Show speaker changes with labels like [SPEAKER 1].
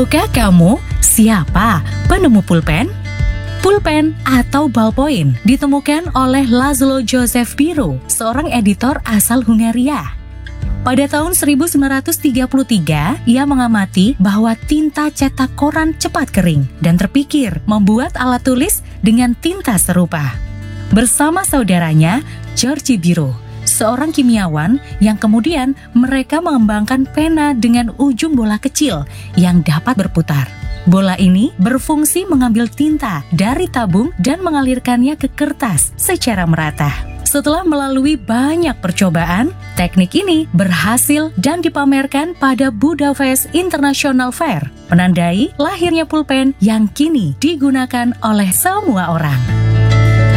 [SPEAKER 1] Tahukah kamu siapa penemu pulpen? Pulpen atau ballpoint ditemukan oleh Laszlo Joseph Biro, seorang editor asal Hungaria. Pada tahun 1933, ia mengamati bahwa tinta cetak koran cepat kering dan terpikir membuat alat tulis dengan tinta serupa. Bersama saudaranya, George Biro, seorang kimia,wan yang kemudian mereka mengembangkan pena dengan ujung bola kecil yang dapat berputar. Bola ini berfungsi mengambil tinta dari tabung dan mengalirkannya ke kertas secara merata. Setelah melalui banyak percobaan, teknik ini berhasil dan dipamerkan pada Budapest International Fair, menandai lahirnya pulpen yang kini digunakan oleh semua orang.